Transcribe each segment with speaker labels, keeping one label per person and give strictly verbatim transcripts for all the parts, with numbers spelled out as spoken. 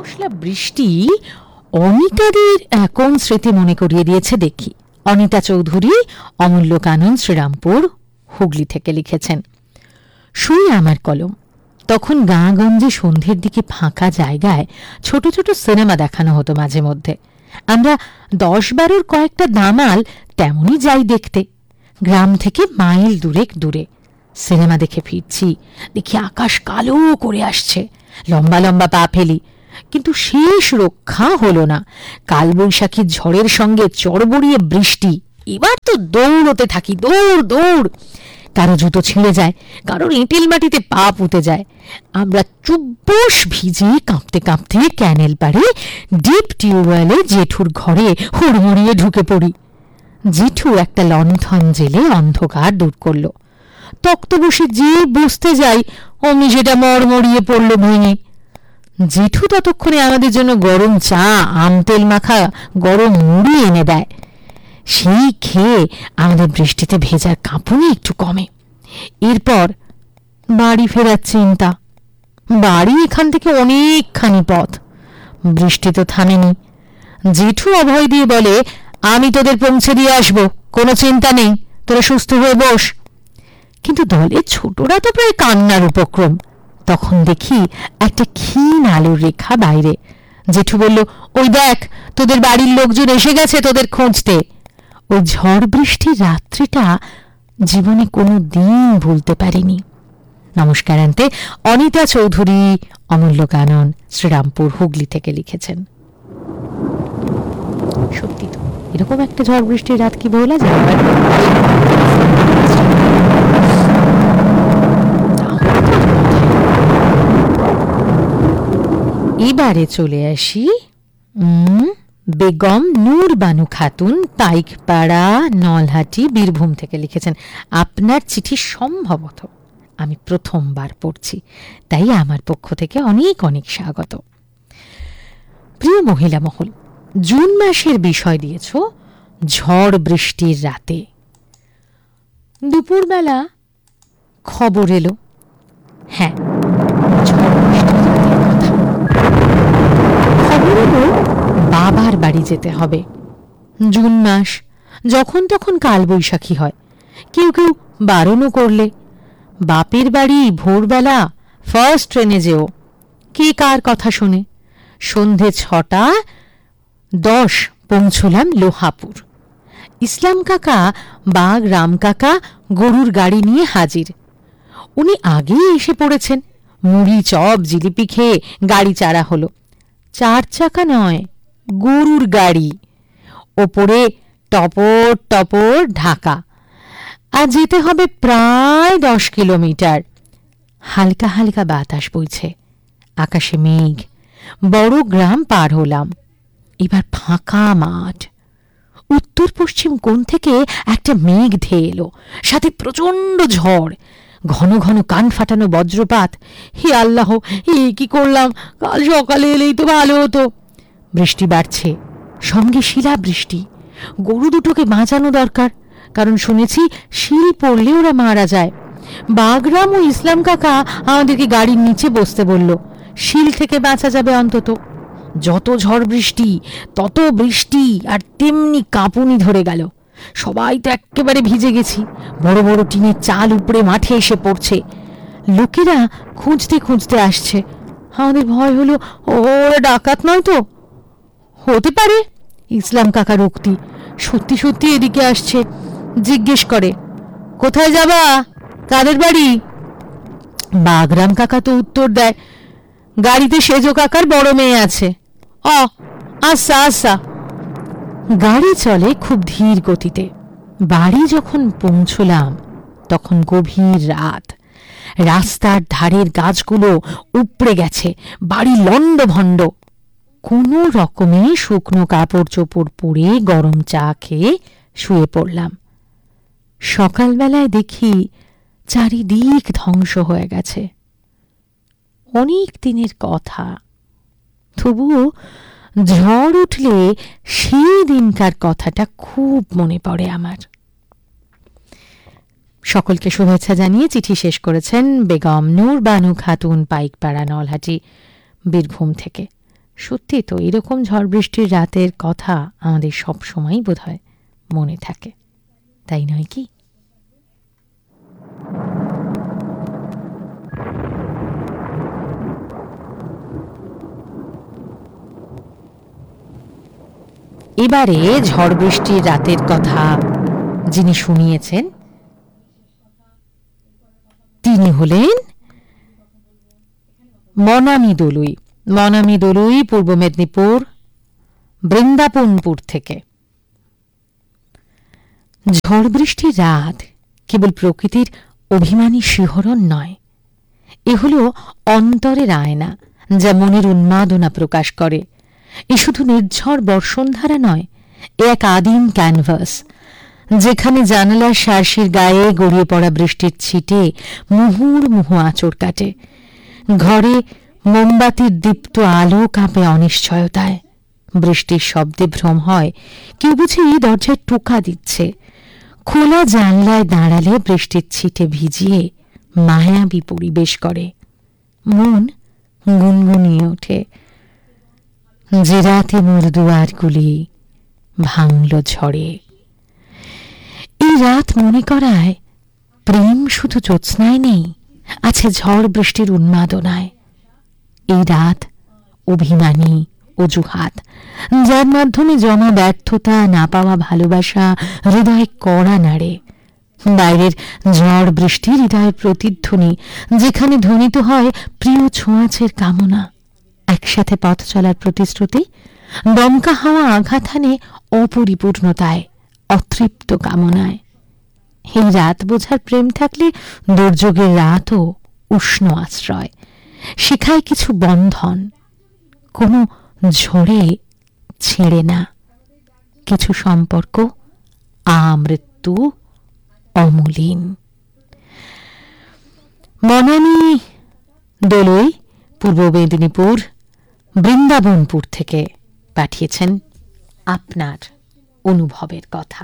Speaker 1: পশলা বৃষ্টি অনিতাদের কোন স্মৃতি মনে করিয়ে দিয়েছে দেখি। অনিতা চৌধুরী অমূল্য কানন, শ্রীরামপুর, হুগলি থেকে লিখেছেন, শুই আমার কলম। তখন গাঁগঞ্জে সন্ধ্যের দিকে ফাঁকা জায়গায় ছোট ছোট সিনেমা দেখানো হতো মাঝে মধ্যে। আমরা দশ বারোর কয়েকটা দামাল তেমনই যাই দেখতে, গ্রাম থেকে মাইল দূরেক দূরে। সিনেমা দেখে ফিরছি, দেখি আকাশ কালো করে আসছে, লম্বা লম্বা পা ফেলি, কিন্তু শেষ রক্ষা হলো না। কালবৈশাখীর ঝড়ের সঙ্গে চড়বড়িয়ে বৃষ্টি। এবার তো দৌড়তে থাকি, দৌড় দৌড়। কারো জুতো ছিঁড়ে যায়, কারোর এঁটেল মাটিতে পা পুঁতে যায়। আমরা চুব্বশ ভিজে কাঁপতে কাঁপতে ক্যানেল পাড়ে ডিপ টিউবওয়েলে জেঠুর ঘরে হুড়মুড়িয়ে ঢুকে পড়ি। জেঠু একটা লণ্ঠন জেলে অন্ধকার দূর করল। তক্ত বসে যে বসতে যাই অমনি সেটা মড়মড়িয়ে পড়ল ভেঙে। জেঠু ততক্ষণে আমাদের জন্য গরম চা, আম তেল মাখা গরম মুড়ি এনে দেয়। সেই খেয়ে আমাদের বৃষ্টিতে ভেজার কাঁপুনি একটু কমে। এরপর বাড়ি ফেরার চিন্তা। বাড়ি এখান থেকে অনেকখানি পথ। বৃষ্টি তো থামেনি। জেঠু অভয় দিয়ে বলে, আমি তোদের পৌঁছে দিয়ে আসবো, কোনো চিন্তা নেই, তোরা সুস্থ হয়ে বস। কিন্তু দলের ছোটরা তো প্রায় কান্নার উপক্রম। তখন দেখি একটা ক্ষীণ আলোর রেখা বাইরে। জেঠু বলল, ওই দেখ, তোদের বাড়ির লোকজন এসে গেছে তোদের খুঁজতে। ওই ঝড় বৃষ্টির রাত্রিটা জীবনে কোনো দিন ভুলতে পারিনি। নমস্কারান্তে অনিতা চৌধুরী অমূল্য কানন, শ্রীরামপুর, হুগলি থেকে লিখেছেন। সত্যি তো এরকম একটা ঝড় বৃষ্টির রাত কি বলা যায়? এবারে চলে আসি বেগম নূর বানু খাতুন, পাইকপাড়া, নলহাটি, বীরভূম থেকে লিখেছেন। আপনার চিঠি সম্ভবত আমি প্রথমবার পড়ছি, তাই আমার পক্ষ থেকে অনেক অনেক স্বাগত। প্রিয় মহিলা মহল, জুন মাসের বিষয় দিয়েছ ঝড় বৃষ্টির রাতে। দুপুরবেলা খবর এলো, হ্যাঁ ঝড় বৃষ্টির রাতের কথা। খবর এলো বাবার বাড়ি যেতে হবে। জুন মাস, যখন তখন কালবৈশাখী হয়। কেউ কেউ বারণও করলে, বাপের বাড়ি ভোরবেলা ফার্স্ট ট্রেনে যেও। কে কার কথা শুনে? সন্ধে ছটা দশ পৌঁছলাম লোহাপুর। ইসলাম কাকা বা রাম কাকা গরুর গাড়ি নিয়ে হাজির। উনি আগেই এসে পড়েছেন। মুড়ি চপ জিলিপি খেয়ে গাড়ি চারা হলো। চার চাকা নয়, গরুর গাড়ি। ওপরে টপর টপর ঢাকা। আর যেতে হবে প্রায় দশ কিলোমিটার। হালকা হালকা বাতাস বইছে, আকাশে মেঘ। বড় গ্রাম পার হলাম। এবার ফাঁকা মাঠ। উত্তর পশ্চিম কোণ থেকে একটা মেঘ ধেয়ে এলো, সাথে প্রচন্ড ঝড়, ঘন ঘন কান ফাটানো বজ্রপাত। হে আল্লাহ, এ কি করলাম! কাল সকালে এলেই তো ভালো হতো। বৃষ্টি বাড়ছে, সঙ্গে শিলা বৃষ্টি। গরু দুটোকে বাঁচানো দরকার, কারণ শুনেছি শিল পড়লে ওরা মারা যায়। বাগরাম ও ইসলাম কাকা আমাদেরকে গাড়ির নিচে বসতে বলল, শিল থেকে বাঁচা যাবে অন্তত। যত ঝড় বৃষ্টি তত বৃষ্টি, আর তেমনি কাঁপুনি ধরে গেল। সবাই তো একেবারে ভিজে গেছি। বড় বড় টিনের চাল উপড়ে মাঠে এসে পড়ছে। লোকেরা খুঁজতে খুঁজতে আসছে। আমাদের ভয় হলো, ওরা ডাকাত নয় তো? হতে পারে। ইসলাম কাকার উক্তি। সত্যি সত্যি এদিকে আসছে। জিজ্ঞেস করে, কোথায় যাবা, কাদের বাড়ি? বাগরাম কাকা তো উত্তর দেয়, গাড়িতে সেজো কাকার বড় মেয়ে আছে। অ আচ্ছা আচ্ছা। গাড়ি চলে খুব ধীর গতিতে। বাড়ি যখন পৌঁছলাম তখন গভীর রাত। রাস্তার ধারের গাছগুলো উপড়ে গেছে, বাড়ি লন্ডভন্ড। কোনো রকমে শুকনো কাপড় চোপড় পরে গরম চা খেয়ে শুয়ে পড়লাম। সকালবেলায় দেখি চারিদিক ধ্বংস হয়ে গেছে। অনেক দিনের কথা, তবুও ঝড় উঠলে সেই দিনকার কথাটা খুব মনে পড়ে আমার। সকলকে শুভেচ্ছা জানিয়ে চিঠি শেষ করেছেন বেগম নূর বানু খাতুন, পাইকপাড়া, নলহাটি, বীরভূম থেকে। সত্যি তো এরকম ঝড় বৃষ্টির রাতের কথা আমাদের সব সময়ই বোধহয় মনে থাকে, তাই নয় কি? এবারে ঝড় বৃষ্টির রাতের কথা যিনি শুনিয়েছেন তিনি হলেন মনামী দলুই। মনামী দলুই পূর্ব মেদিনীপুর বৃন্দাবনপুর থেকে। ঝড় বৃষ্টির রাত কেবল প্রকৃতির অভিমানী শিহরণ নয়, এ হল অন্তরের আয়না যা মনের উন্মাদনা প্রকাশ করে। এ শুধু নির্ঝর বর্ষণধারা নয়, এ এক আদিম ক্যানভাস যেখানে জানালার শার্সির গায়ে গড়িয়ে পড়া বৃষ্টির ছিটে মুহুর্মুহু আঁচড় কাটে। ঘরে মোমবাতির দীপ্ত আলো কাঁপে অনিশ্চয়তায়। বৃষ্টির শব্দে ভ্রম হয় কেউ বুঝি দরজায় টোকা দিচ্ছে। খোলা জানলায় দাঁড়ালে বৃষ্টির ছিটে ভিজিয়ে মায়াবী পরিবেশ করে। মন গুনগুনিয়ে ওঠে, যে রাতে মোর দুয়ারগুলি ভাঙল ঝড়ে। এই রাত মনে করায় প্রেম শুধু জ্যোৎস্নায় নেই, আছে ঝড় বৃষ্টির উন্মাদনায়। এই রাত অভিমানী অজুহাত, যার মাধ্যমে জমা ব্যর্থতা, না পাওয়া ভালোবাসা হৃদয়ে কড়া নাড়ে। বাইরের ঝড় বৃষ্টি হৃদয়ের প্রতিধ্বনি, যেখানে ধ্বনিত হয় প্রিয় ছোঁয়াচের কামনা, একসাথে পথ চলার প্রতিশ্রুতি। দমকা হাওয়া আঘাত হানে অপরিপূর্ণতায়, অতৃপ্ত কামনায়। এই রাত বোঝার প্রেম থাকলে দুর্যোগের রাতও উষ্ণ আশ্রয়, শিখায় কিছু বন্ধন, কোনো ঝড়ে ছেড়ে না। কিছু সম্পর্ক আমৃত্যু অমলিন। মনামী দলুই পূর্ব মেদিনীপুর বৃন্দাবনপুর থেকে পাঠিয়েছেন আপনার অনুভবের কথা।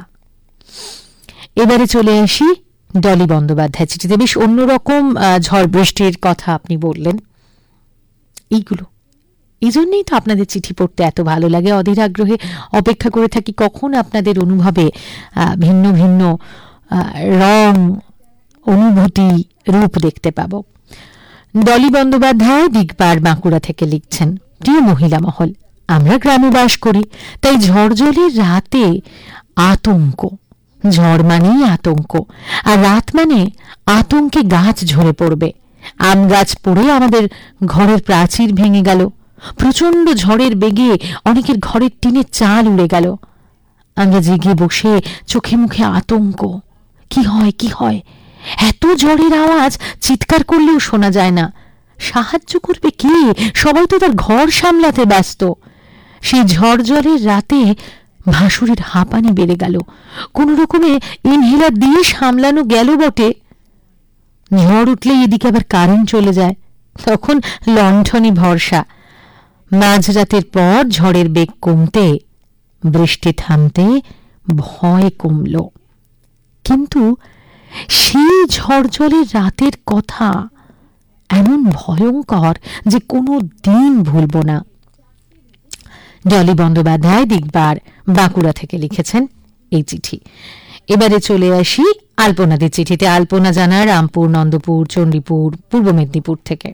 Speaker 1: এবারে চলে আসি ডলি বন্দ্যোপাধ্যায় চিঠিতে। বেশ অন্যরকম ঝড় বৃষ্টির কথা আপনি বললেন। এইগুলো এই জন্যই তো আপনাদের চিঠি পড়তে এত ভালো লাগে। অধীর আগ্রহে অপেক্ষা করে থাকি কখন আপনাদের অনুভবে ভিন্ন ভিন্ন রং, অনুভূতি, রূপ দেখতে পাব। ডলি বন্দ্যোপাধ্যায় দিগবার বাঁকুড়া থেকে লিখছেন, প্রিয় মহিলা মহল, আমরা গ্রামে বাস করি, তাই ঝড় জলের রাতে আতঙ্ক। ঝড় মানেই আতঙ্ক, আর রাত মানে আতঙ্কে গাছ ঝরে পড়বে। আম গাছ পড়ে আমাদের ঘরের প্রাচীর ভেঙে গেল। প্রচন্ড ঝড়ের বেগে অনেকের ঘরের টিনের চাল উড়ে গেল। আমরা জেগে বসে চোখে মুখে আতঙ্ক। কি হয় কি হয়, এত ঝড়ের আওয়াজ চিৎকার করলেও শোনা যায় না। সাহায্য করবে কে? সবাই তো তার ঘর সামলাতে ব্যস্ত। সেই ঝড় ঝড়ের রাতে ভাসুরের হাঁপানি বেড়ে গেল। কোন রকমে ইনহেলার দিয়ে সামলানো গেল বটে। ঝড় উঠলে এদিকে আবার কারেন্ট চলে যায়, তখন লণ্ঠনই ভরসা। মাঝরাতের পর ঝড়ের বেগ কমতে, বৃষ্টি থামতে ভয় কমল। কিন্তু সেই ঝড় জলের রাতের কথা এমন ভয়ঙ্কর যে কোনো দিন ভুলব না। ডলি বন্দ্যোপাধ্যায় দিগবার বাঁকুড়া থেকে লিখেছেন এই চিঠি। এবারে চলে আসি আলপনাদের চিঠিতে। আলপনা জানা রামপুর, নন্দপুর, চণ্ডীপুর, পূর্ব মেদিনীপুর থেকে।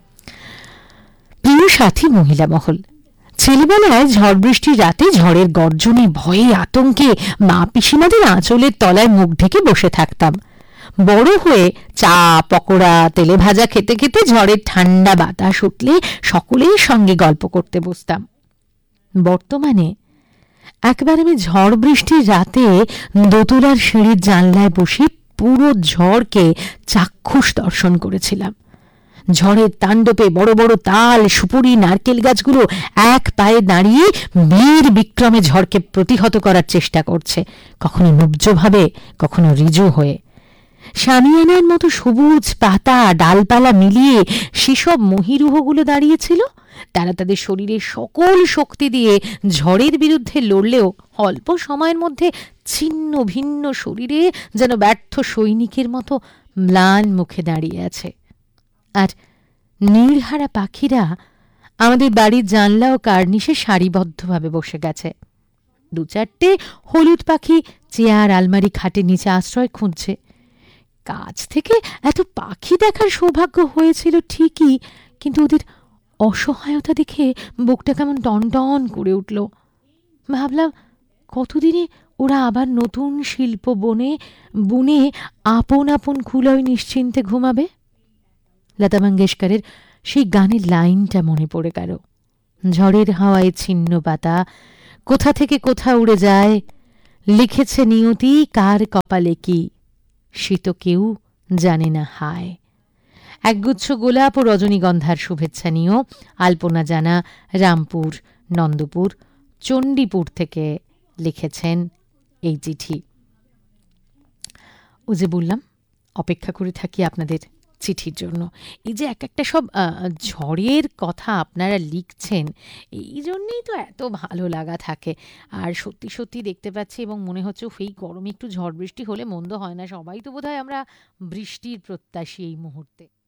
Speaker 1: প্রিয় সাথী মহিলা মহল, ছেলেবেলায় ঝড় বৃষ্টির রাতে ঝড়ের গর্জনে ভয়ে আতঙ্কে মা পিসিমাদের আঁচলের তলায় মুখ ঢেকে বসে থাকতাম। বড় হয়ে চা, পকোড়া, তেলে ভাজা খেতে খেতে ঝড়ের ঠান্ডা বাতাস উঠলে সকলের সঙ্গে গল্প করতে বসতাম। বর্তমানে একবার আমি ঝড় বৃষ্টির রাতে দোতলার সিঁড়ির জানলায় বসে পুরো ঝড়কে চাক্ষুষ দর্শন করেছিলাম। ঝড়ের তাণ্ডবে বড় বড় তাল, সুপুরি, নারকেল গাছগুলো এক পায়ে দাঁড়িয়ে বীর বিক্রমে ঝড়কে প্রতিহত করার চেষ্টা করছে, কখনো নব্জভাবে, কখনো ঋজু হয়ে। শামিয়ানার মতো সবুজ পাতা ডালপালা মিলিয়ে সেসব মহিরুহগুলো দাঁড়িয়েছিল। তারা তাদের শরীরের সকল শক্তি দিয়ে ঝড়ের বিরুদ্ধে লড়লেও অল্প সময়ের মধ্যে ছিন্ন ভিন্ন শরীরে যেন ব্যর্থ সৈনিকের মতো ম্লান মুখে দাঁড়িয়ে আছে। আর নীড়হারা পাখিরা আমাদের বাড়ির জানলা ও কার্নিশে সারিবদ্ধভাবে বসে গেছে। দু চারটে হলুদ পাখি চেয়ার আলমারি খাটের নিচে আশ্রয় খুঁজছে। কাছ থেকে এত পাখি দেখার সৌভাগ্য হয়েছিল ঠিকই, কিন্তু ওদের অসহায়তা দেখে বুকটা কেমন টনটন করে উঠল। ভাবলাম, কতদিনে ওরা আবার নতুন শিল্প বনে বুনে আপন আপন কুলোয় নিশ্চিন্তে ঘুমাবে। লতা মঙ্গেশকরের সেই গানের লাইনটা মনে পড়ে গেল, ঝড়ের হাওয়ায় ছিন্ন পাতা কোথা থেকে কোথা উড়ে যায়, লিখেছে নিয়তি কার কপালে কি, সে তো কেউ জানে না হায়। একগুচ্ছ গোলাপ ও রজনীগন্ধার শুভেচ্ছা নিয়েও আলপনা জানা রামপুর, নন্দপুর, চণ্ডীপুর থেকে লিখেছেন এই চিঠি। ও যে বললাম, অপেক্ষা করে থাকি আপনাদের চিঠির জন্য। এই যে এক একটা সব ঝড়ের কথা আপনারা লিখছেন, এই জন্যেই তো এত ভালো লাগা থাকে। আর সত্যি সত্যি দেখতে পাচ্ছি এবং মনে হচ্ছে এই গরমে একটু ঝড় বৃষ্টি হলে মন্দ হয় না। সবাই তো বোধহয় আমরা বৃষ্টির প্রত্যাশী এই মুহূর্তে।